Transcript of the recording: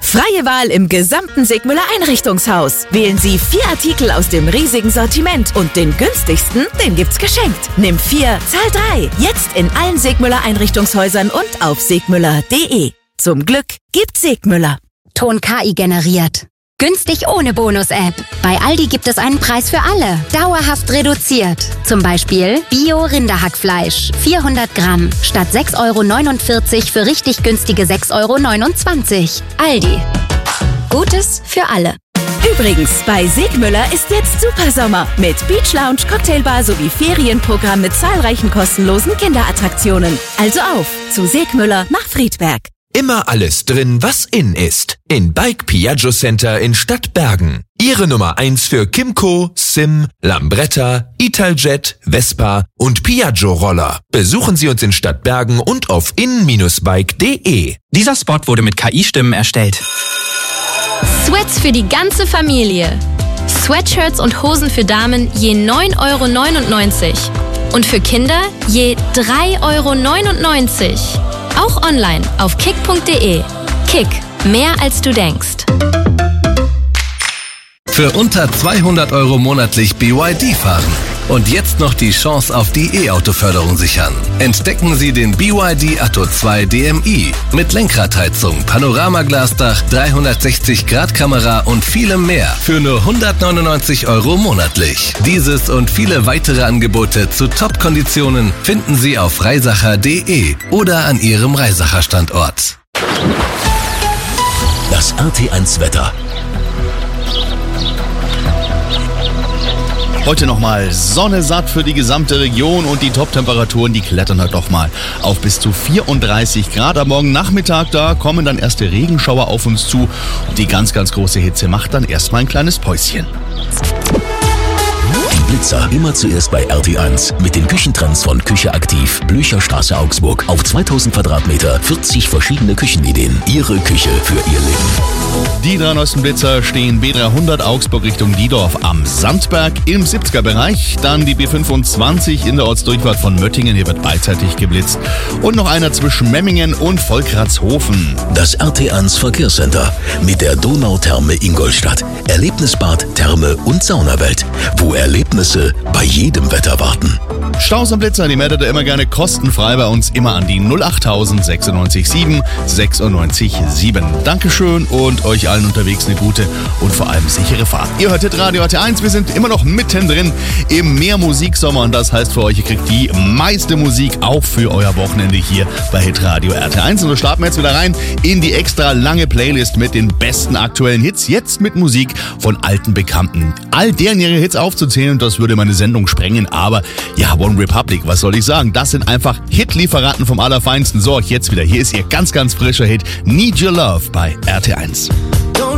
Freie Wahl im gesamten Segmüller Einrichtungshaus. Wählen Sie 4 Artikel aus dem riesigen Sortiment und den günstigsten, den gibt's geschenkt. Nimm 4, zahl 3. Jetzt in allen Segmüller Einrichtungshäusern und auf segmüller.de. Zum Glück gibt's Segmüller. Ton KI generiert. Günstig ohne Bonus-App. Bei Aldi gibt es einen Preis für alle. Dauerhaft reduziert. Zum Beispiel Bio-Rinderhackfleisch. 400 Gramm. Statt 6,49 € für richtig günstige 6,29 €. Aldi. Gutes für alle. Übrigens, bei Segmüller ist jetzt Supersommer mit Beach Lounge, Cocktailbar sowie Ferienprogramm mit zahlreichen kostenlosen Kinderattraktionen. Also auf zu Segmüller nach Friedberg. Immer alles drin, was in ist. In Bike Piaggio Center in Stadtbergen. Ihre Nummer 1 für Kymco, Sim, Lambretta, Italjet, Vespa und Piaggio Roller. Besuchen Sie uns in Stadtbergen und auf in-bike.de. Dieser Spot wurde mit KI-Stimmen erstellt. Sweats für die ganze Familie. Sweatshirts und Hosen für Damen je 9,99 € und für Kinder je 3,99 €. Auch online auf kick.de. Kick, mehr als du denkst. Für unter 200 € monatlich BYD fahren. Und jetzt noch die Chance auf die E-Auto-Förderung sichern. Entdecken Sie den BYD Atto 2 DMI mit Lenkradheizung, Panoramaglasdach, 360-Grad-Kamera und vielem mehr für nur 199 € monatlich. Dieses und viele weitere Angebote zu Top-Konditionen finden Sie auf reisacher.de oder an Ihrem Reisacher-Standort. Das RT1 Wetter. Heute nochmal Sonne satt für die gesamte Region und die Top-Temperaturen, die klettern halt doch mal auf bis zu 34 Grad. Am morgen Nachmittag, da kommen dann erste Regenschauer auf uns zu und die ganz, ganz große Hitze macht dann erstmal ein kleines Päuschen. Die Blitzer immer zuerst bei RT1 mit den Küchentrends von Küche Aktiv, Blücherstraße Augsburg. Auf 2000 Quadratmeter 40 verschiedene Küchenideen. Ihre Küche für Ihr Leben. Die 3 neuesten Blitzer stehen B300 Augsburg Richtung Diedorf am Sandberg im 70er-Bereich. Dann die B25 in der Ortsdurchfahrt von Möttingen. Hier wird beidseitig geblitzt. Und noch einer zwischen Memmingen und Volkratshofen. Das RT1 Verkehrscenter mit der Donautherme Ingolstadt. Erlebnisbad, Therme und Saunawelt. Wo Erlebnisse bei jedem Wetter warten. Staus am Blitzer, die meldet ihr immer gerne kostenfrei bei uns, immer an die 08000 96 7 96 7. Dankeschön und euch allen unterwegs eine gute und vor allem sichere Fahrt. Ihr hört Radio RT1, wir sind immer noch mittendrin im Mehrmusiksommer und das heißt für euch, ihr kriegt die meiste Musik auch für euer Wochenende hier bei Hitradio RT1. Und so starten wir jetzt wieder rein in die extra lange Playlist mit den besten aktuellen Hits, jetzt mit Musik von alten Bekannten. All deren ihre Hits aufzuzählen, das würde meine Sendung sprengen, aber ja, One Republic, was soll ich sagen? Das sind einfach Hitlieferanten vom Allerfeinsten. So, jetzt wieder. Hier ist ihr ganz, ganz frischer Hit Need Your Love bei RT1.